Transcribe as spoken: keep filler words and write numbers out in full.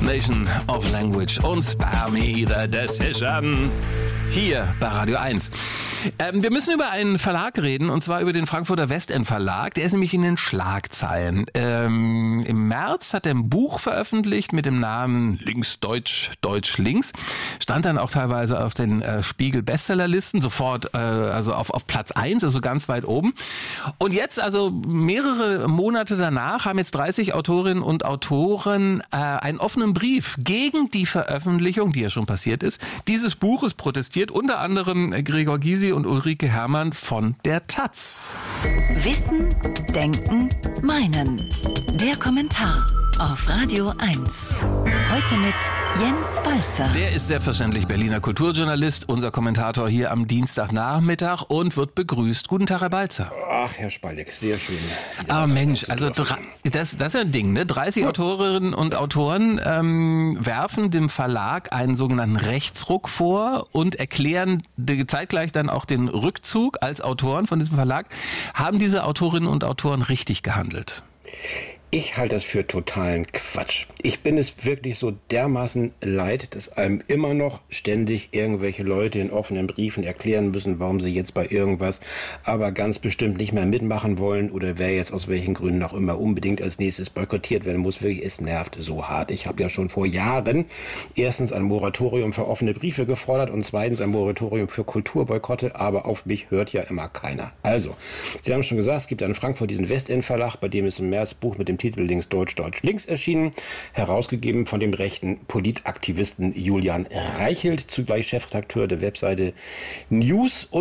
Nation of Language und Spare Me the Decision. Hier bei Radio eins. Ähm, wir müssen über einen Verlag reden, und zwar über den Frankfurter Westend Verlag. Der ist nämlich in den Schlagzeilen. Ähm, Im März hat er ein Buch veröffentlicht mit dem Namen Links, Deutsch, Deutsch, Links. Stand dann auch teilweise auf den äh, Spiegel-Bestsellerlisten, sofort äh, also auf, auf Platz eins, also ganz weit oben. Und jetzt, also mehrere Monate danach, haben jetzt dreißig Autorinnen und Autoren äh, einen offenen Brief gegen die Veröffentlichung, die ja schon passiert ist, dieses Buches protestiert, unter anderem Gregor Gysi und Ulrike Herrmann von der Taz. Wissen, Denken, Meinen. Der Kommentar auf Radio eins. Heute mit Jens Balzer. Der ist selbstverständlich Berliner Kulturjournalist, unser Kommentator hier am Dienstagnachmittag und wird begrüßt. Guten Tag, Herr Balzer. Ach, Herr Spalleck, sehr schön. Ah, Mensch, also drei, das, das ist ein Ding, ne? dreißig Autorinnen und Autoren ähm, werfen dem Verlag einen sogenannten Rechtsruck vor und erklären zeitgleich dann auch den Rückzug als Autoren von diesem Verlag. Haben diese Autorinnen und Autoren richtig gehandelt? Ich halte das für totalen Quatsch. Ich bin es wirklich so dermaßen leid, dass einem immer noch ständig irgendwelche Leute in offenen Briefen erklären müssen, warum sie jetzt bei irgendwas aber ganz bestimmt nicht mehr mitmachen wollen oder wer jetzt aus welchen Gründen auch immer unbedingt als nächstes boykottiert werden muss. Wirklich, es nervt so hart. Ich habe ja schon vor Jahren erstens ein Moratorium für offene Briefe gefordert und zweitens ein Moratorium für Kulturboykotte, aber auf mich hört ja immer keiner. Also, Sie haben schon gesagt, es gibt in Frankfurt diesen Westend Verlag, bei dem ist im März Buch mit dem Titel Links, Deutsch, Deutsch, Links erschienen, herausgegeben von dem rechten Politaktivisten Julian Reichelt, zugleich Chefredakteur der Webseite News. Und